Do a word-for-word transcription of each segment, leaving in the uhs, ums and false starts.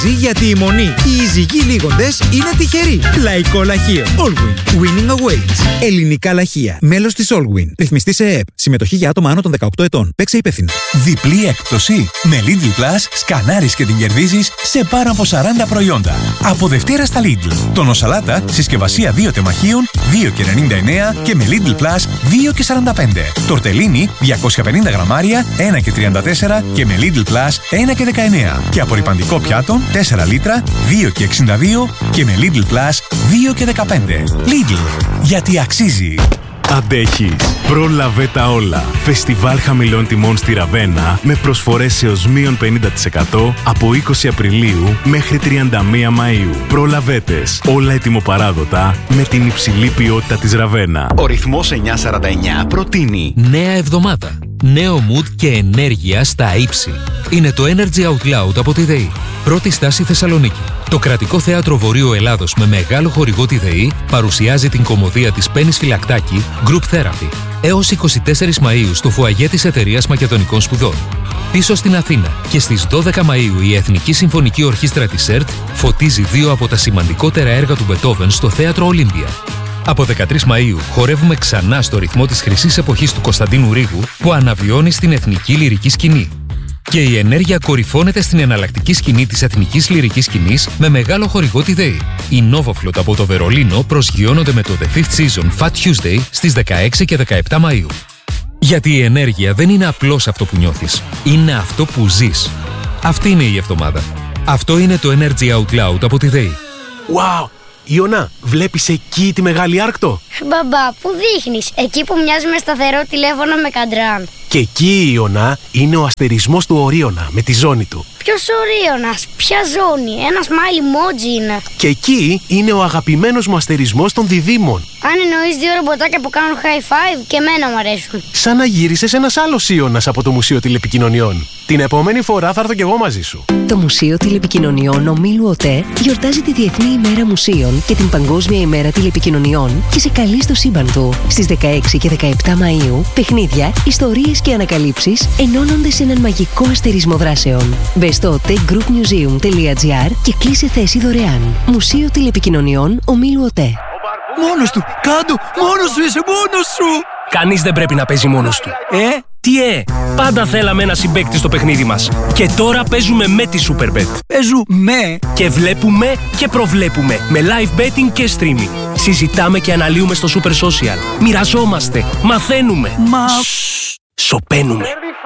Γιατί η μονή, οι ζυγοί λίγοντες είναι τυχεροί. Λαϊκό λαχείο. Allwyn. Winning awaits. Ελληνικά λαχεία. Μέλος της Allwyn. Ρυθμιστή σε ΕΕΠ. Συμμετοχή για άτομα άνω των δεκαοκτώ ετών. Παίξε υπεύθυνα. Διπλή έκπτωση. Με Lidl Plus σκανάρεις και την κερδίζεις σε πάνω από σαράντα προϊόντα. Από Δευτέρα στα Lidl. Τόνο σαλάτα, συσκευασία δύο τεμαχίων, δύο και ενενήντα εννέα και με Lidl Plus δύο και σαράντα πέντε. Τορτελίνι διακόσια πενήντα γραμμάρια, ένα και τριάντα τέσσερα και με Lidl Plus ένα και δεκαεννέα. Και απορριπαντικό πιάτων τέσσερα λίτρα, δύο και εξήντα δύο και με Lidl Plus δύο και δεκαπέντε. Lidl, γιατί αξίζει. Αντέχεις. Πρόλαβε τα όλα. Φεστιβάλ χαμηλών τιμών στη Ραβένα με προσφορές έως μείον πενήντα τοις εκατό από είκοσι Απριλίου μέχρι τριάντα μία Μαΐου. Προλαβέτες. Όλα ετοιμοπαράδοτα με την υψηλή ποιότητα της Ραβένα. Ο ρυθμός εννιακόσια σαράντα εννέα προτείνει νέα εβδομάδα. Νέο mood και ενέργεια στα ύψη. Είναι το Energy Out Loud από τη ΔΕΗ. Πρώτη στάση Θεσσαλονίκη. Το κρατικό θέατρο Βορείου Ελλάδος με μεγάλο χορηγό τη ΔΕΗ παρουσιάζει την κωμωδία της Πέννης Φυλακτάκη Group Therapy έως είκοσι τέσσερις Μαΐου στο φουαγέ της Εταιρείας Μακεδονικών Σπουδών. Πίσω στην Αθήνα και στις δώδεκα Μαΐου η Εθνική Συμφωνική Ορχήστρα της ΕΡΤ φωτίζει δύο από τα σημαντικότερα έργα του Μπετόβεν στο θέατρο Ολύμπια. Από δεκατρείς Μαΐου χορεύουμε ξανά στο ρυθμό της χρυσής εποχής του Κωνσταντίνου Ρήγου που αναβιώνει στην εθνική λυρική σκηνή. Και η ενέργεια κορυφώνεται στην εναλλακτική σκηνή της εθνικής λυρικής σκηνής με μεγάλο χορηγό τη ΔΕΗ. Οι Novaflot από το Βερολίνο προσγειώνονται με το The Fifth Season Fat Tuesday στις δεκαέξι και δεκαεπτά Μαΐου. Γιατί η ενέργεια δεν είναι απλώς αυτό που νιώθεις, είναι αυτό που ζεις. Αυτή είναι η εβδομάδα. Αυτό είναι το Energy Out Loud από τη ΔΕΗ. Wow! Ιωνά, βλέπεις εκεί τη Μεγάλη Άρκτο? Μπαμπά, πού δείχνεις? Εκεί που μοιάζει με σταθερό τηλέφωνο με καντράν. Και εκεί, Ιωνά, είναι ο αστερισμός του Ορίωνα με τη ζώνη του. Ποιος Ορίωνας? Ποια ζώνη? Ένα smile emoji είναι. Και εκεί είναι ο αγαπημένος μου αστερισμός των διδήμων. Αν εννοείς δύο ρομποτάκια που κάνουν high five, και εμένα μου αρέσουν. Σαν να γύρισες ένας άλλος Ιώνας από το Μουσείο Τηλεπικοινωνιών. Την επόμενη φορά θα έρθω κι εγώ μαζί σου. Το Μουσείο Τηλεπικοινωνιών Ομίλου ΟΤΕ γιορτάζει τη Διεθνή ημέρα Μουσείων και την Παγκόσμια ημέρα Τηλεπικοινωνιών και σε καλεί στο σύμπαν του. Στις δεκαέξι και δεκαεπτά Μαΐου, παιχνίδια, ιστορίες και ανακαλύψεις ενώνονται σε έναν μαγικό αστερισμό δράσεων. Μπες στο oteggroupmuseum τελεία gr και κλείσε θέση δωρεάν. Μουσείο Τηλεπικοινωνιών Ομίλου ΟΤΕ. Μόνος του! Κάντο! Μόνος σου! Είσαι μόνος σου! Κανείς δεν πρέπει να παίζει μόνος του. Ε? Τι ε! Πάντα θέλαμε ένα συμπαίκτη στο παιχνίδι μας. Και τώρα παίζουμε με τη Superbet. Παίζουμε! Και βλέπουμε και προβλέπουμε. Με live betting και streaming. Συζητάμε και αναλύουμε στο Super Social. Μοιραζόμαστε. Μαθαίνουμε. Μα... Σοπαίνουμε.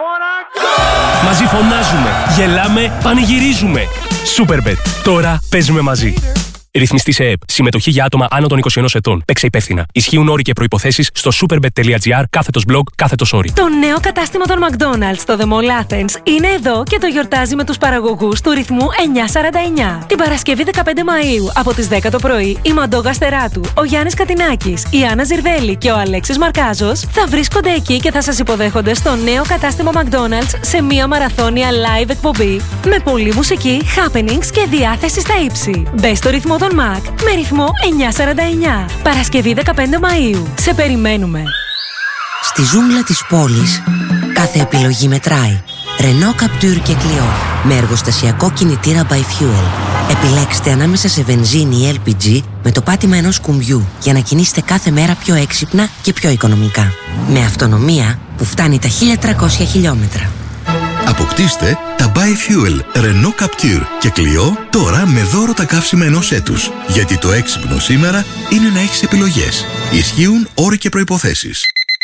Μαζί φωνάζουμε. Γελάμε. Πανηγυρίζουμε. Superbet. Τώρα παίζουμε μαζί. Ρυθμιστή σε ΕΕΠ. Συμμετοχή για άτομα άνω των είκοσι ενός ετών. Παίξε υπεύθυνα. Ισχύουν όροι και προϋποθέσεις στο superbet τελεία gr κάθετος blog κάθετος όροι. Το νέο κατάστημα των McDonald's στο The Mall Athens είναι εδώ και το γιορτάζει με τους παραγωγούς του ρυθμού εννιακόσια σαράντα εννέα. Την Παρασκευή δεκαπέντε Μαΐου από τις δέκα το πρωί η Μαντόγα Στεράτου, ο Γιάννης Κατινάκης, η Άννα Ζιρδέλη και ο Αλέξης Μαρκάζος θα βρίσκονται εκεί και θα σας υποδέχονται στο νέο κατάστημα McDonald's σε μία μαραθώνια live εκπομπή με πολλή μουσική, happenings και διάθεση στα ύψη. Μπες στο ρυθμό Mac με ρυθμό εννιακόσια σαράντα εννέα. Παρασκευή δεκαπέντε Μαΐου. Σε περιμένουμε. Στη ζούγκλα της πόλης κάθε επιλογή μετράει. Renault Captur και Clio με εργοστασιακό κινητήρα by fuel. Επιλέξτε ανάμεσα σε βενζίνη ή ελ πι τζι με το πάτημα ενός κουμπιού για να κινήσετε κάθε μέρα πιο έξυπνα και πιο οικονομικά. Με αυτονομία που φτάνει τα χίλια τριακόσια χιλιόμετρα. Αποκτήστε τα Bi-Fuel Renault Captur και Clio τώρα με δώρο τα καύσιμα ενός έτους. Γιατί το έξυπνο σήμερα είναι να έχεις επιλογές. Ισχύουν όροι και προϋποθέσεις.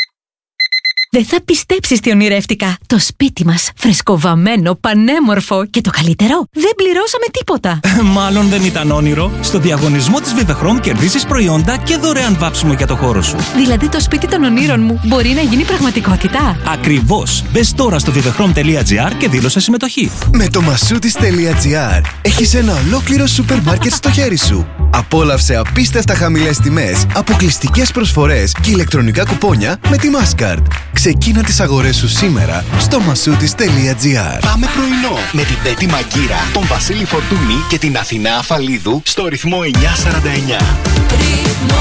Δεν θα πιστέψεις τι ονειρεύτηκα. Το σπίτι μας, φρεσκοβαμμένο, πανέμορφο και το καλύτερο, δεν πληρώσαμε τίποτα. Μάλλον δεν ήταν όνειρο. Στο διαγωνισμό της Vivechrome κερδίσεις προϊόντα και δωρεάν βάψιμο για το χώρο σου. Δηλαδή το σπίτι των ονείρων μου μπορεί να γίνει πραγματικότητα. Ακριβώς. Μπες τώρα στο vivechrome τελεία gr και δήλωσε συμμετοχή. Με το masoutis τελεία gr έχεις ένα ολόκληρο σούπερ μάρκετ στο χέρι σου. Απόλαυσε απίστευτα χαμηλές τιμές, αποκλειστικές προσφορές και ηλεκτρονικά κουπόνια με τη Mastercard. Ξεκίνα τις αγορές σου σήμερα στο masoutis τελεία gr. Πάμε πρωινό με την Πέτη Μαγκύρα, τον Βασίλη Φορτούνη και την Αθηνά Αφαλίδου στο ρυθμό εννιακόσια σαράντα εννέα.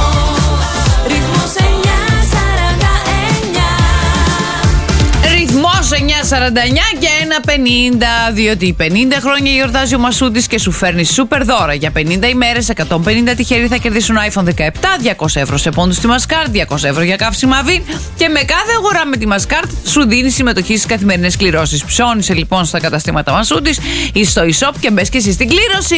Ρυθμός, ρυθμός εννιακόσια σαράντα εννέα. Ρυθμός Ρυθμός εννιά σαράντα εννιά και ένα πενήντα. Διότι πενήντα χρόνια γιορτάζει ο Μασούτης και σου φέρνει σούπερ δώρα. Για πενήντα ημέρες, εκατόν πενήντα τυχεροί θα κερδίσουν άιφον δεκαεπτά, διακόσια ευρώ σε πόντους στη Maskart, διακόσια ευρώ για καύσιμα Vin. Και με κάθε αγορά με τη Maskart σου δίνει συμμετοχή στις καθημερινές κληρώσεις. Ψώνισε λοιπόν στα καταστήματα Μασούτης ή στο e-shop και μπες και εσύ στην κλήρωση.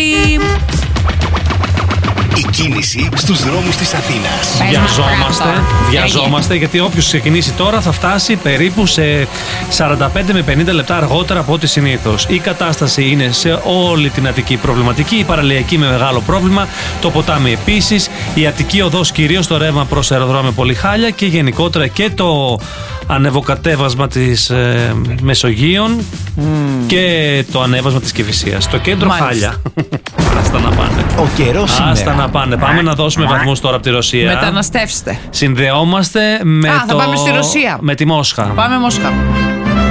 Η κίνηση στους δρόμους της Αθήνας. Βιαζόμαστε, βιαζόμαστε γιατί όποιος ξεκινήσει τώρα θα φτάσει περίπου σε σαράντα πέντε με πενήντα λεπτά αργότερα από ό,τι συνήθως. Η κατάσταση είναι σε όλη την Αττική προβληματική, η παραλιακή με μεγάλο πρόβλημα, το ποτάμι επίσης, η Αττική οδός κυρίως, το ρεύμα προς αεροδρόμιο πολύ χάλια και γενικότερα και το ανεβοκατέβασμα της ε, Μεσογείων mm. και το ανέβασμα της Κηφισίας. Το κέντρο Μάλιστα. χάλια. Άστα να πάνε. Ο καιρός σήμερα. Άστα να πάνε. Πάμε να δώσουμε βαθμούς τώρα από τη Ρωσία. Μεταναστεύστε. Συνδεόμαστε με Α, το... θα πάμε στη Ρωσία. Με τη Μόσχα. Πάμε Μόσχα.